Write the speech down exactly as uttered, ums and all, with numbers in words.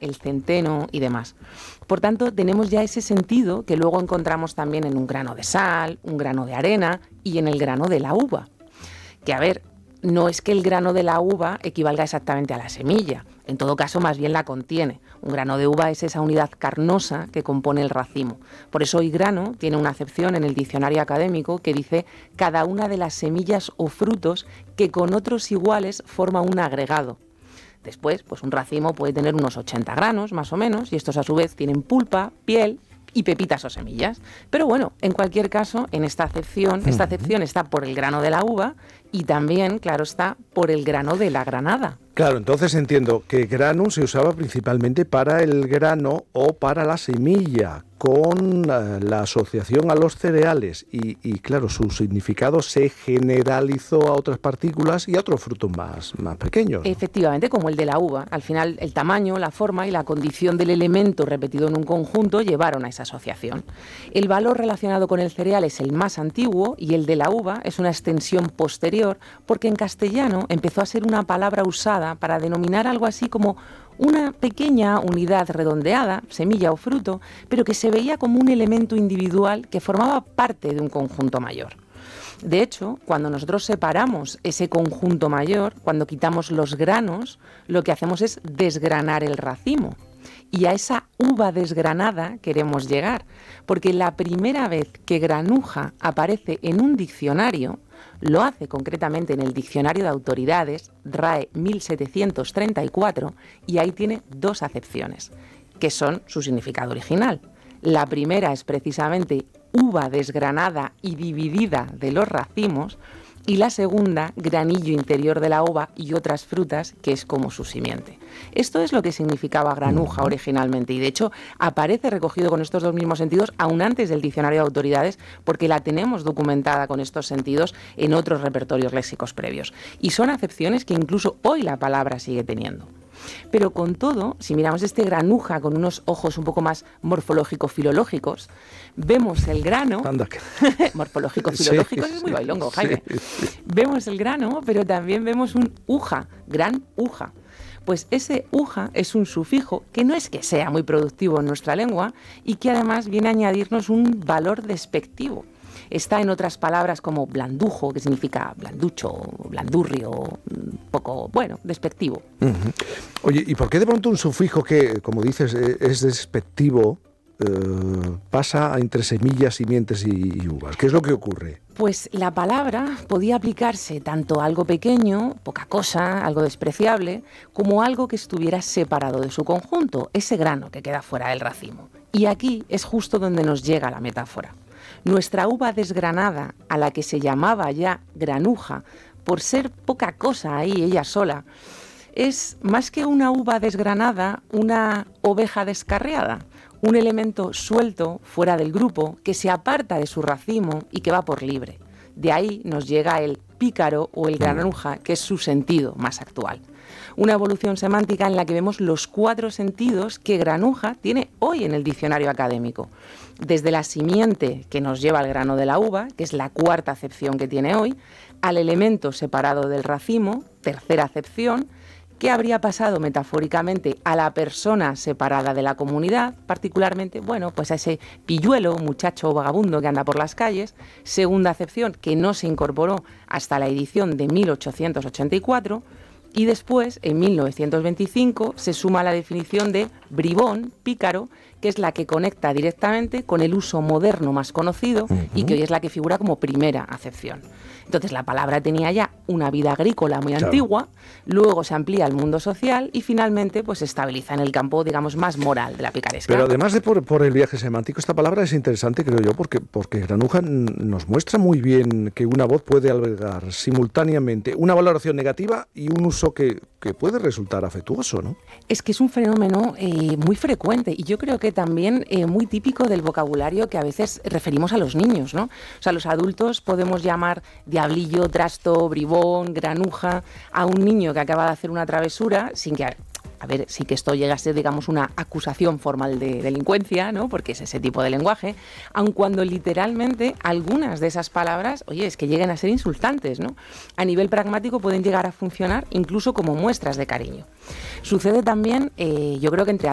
el centeno y demás. Por tanto, tenemos ya ese sentido que luego encontramos también en un grano de sal, un grano de arena y en el grano de la uva. Que, a ver, no es que el grano de la uva equivalga exactamente a la semilla, en todo caso más bien la contiene. Un grano de uva es esa unidad carnosa que compone el racimo. Por eso hoy grano tiene una acepción en el diccionario académico que dice cada una de las semillas o frutos que con otros iguales forma un agregado. Después, pues un racimo puede tener unos ochenta granos más o menos y estos a su vez tienen pulpa, piel y pepitas o semillas. Pero bueno, en cualquier caso, en esta acepción, esta acepción está por el grano de la uva y también, claro, está por el grano de la granada. Claro, entonces entiendo que grano se usaba principalmente para el grano o para la semilla, con uh, la asociación a los cereales y, y, claro, su significado se generalizó a otras partículas y a otros frutos más, más pequeños, ¿no? Efectivamente, como el de la uva. Al final, el tamaño, la forma y la condición del elemento repetido en un conjunto llevaron a esa asociación. El valor relacionado con el cereal es el más antiguo y el de la uva es una extensión posterior porque en castellano empezó a ser una palabra usada para denominar algo así como una pequeña unidad redondeada, semilla o fruto, pero que se veía como un elemento individual que formaba parte de un conjunto mayor. De hecho, cuando nosotros separamos ese conjunto mayor, cuando quitamos los granos, lo que hacemos es desgranar el racimo. Y a esa uva desgranada queremos llegar, porque la primera vez que granuja aparece en un diccionario, lo hace concretamente en el Diccionario de Autoridades, R A E mil setecientos treinta y cuatro, y ahí tiene dos acepciones, que son su significado original. La primera es precisamente uva desgranada y dividida de los racimos, y la segunda, granillo interior de la uva y otras frutas, que es como su simiente. Esto es lo que significaba granuja originalmente y de hecho aparece recogido con estos dos mismos sentidos aún antes del Diccionario de Autoridades porque la tenemos documentada con estos sentidos en otros repertorios léxicos previos. Y son acepciones que incluso hoy la palabra sigue teniendo. Pero con todo, si miramos este granuja con unos ojos un poco más morfológico-filológicos, vemos el grano... morfológico-filológicos sí, es muy bailongo, Jaime. Sí, sí. Vemos el grano, pero también vemos un uja, gran uja. Pues ese uja es un sufijo que no es que sea muy productivo en nuestra lengua y que además viene a añadirnos un valor despectivo. Está en otras palabras como blandujo, que significa blanducho, blandurrio, un poco, bueno, despectivo. Uh-huh. Oye, ¿y por qué de pronto un sufijo que, como dices, es despectivo, eh, pasa entre semillas, simientes y, y uvas? ¿Qué es lo que ocurre? Pues la palabra podía aplicarse tanto a algo pequeño, poca cosa, algo despreciable, como algo que estuviera separado de su conjunto, ese grano que queda fuera del racimo. Y aquí es justo donde nos llega la metáfora. Nuestra uva desgranada, a la que se llamaba ya granuja, por ser poca cosa ahí ella sola, es más que una uva desgranada, una oveja descarriada, un elemento suelto, fuera del grupo, que se aparta de su racimo y que va por libre. De ahí nos llega el pícaro o el granuja, que es su sentido más actual. Una evolución semántica en la que vemos los cuatro sentidos que granuja tiene hoy en el diccionario académico. Desde la simiente que nos lleva al grano de la uva, que es la cuarta acepción que tiene hoy, al elemento separado del racimo, tercera acepción, que habría pasado metafóricamente a la persona separada de la comunidad, particularmente, bueno, pues a ese pilluelo, muchacho vagabundo que anda por las calles, segunda acepción que no se incorporó hasta la edición de mil ochocientos ochenta y cuatro, y después, en mil novecientos veinticinco, se suma la definición de bribón, pícaro, que es la que conecta directamente con el uso moderno más conocido uh-huh. y que hoy es la que figura como primera acepción. Entonces la palabra tenía ya una vida agrícola muy claro. antigua, luego se amplía al mundo social y finalmente pues se estabiliza en el campo, digamos, más moral de la picaresca. Pero además de por, por el viaje semántico, esta palabra es interesante, creo yo, porque, porque granuja nos muestra muy bien que una voz puede albergar simultáneamente una valoración negativa y un uso que, que puede resultar afectuoso, ¿no? Es que es un fenómeno eh, muy frecuente y yo creo que también eh, muy típico del vocabulario que a veces referimos a los niños, ¿no? O sea, los adultos podemos llamar diablillo, trasto, bribón, granuja a un niño que acaba de hacer una travesura sin que... A ver, sí que esto llega a ser, digamos, una acusación formal de delincuencia, ¿no? Porque es ese tipo de lenguaje, aun cuando literalmente algunas de esas palabras, oye, es que lleguen a ser insultantes, ¿no? A nivel pragmático pueden llegar a funcionar incluso como muestras de cariño. Sucede también, eh, yo creo que entre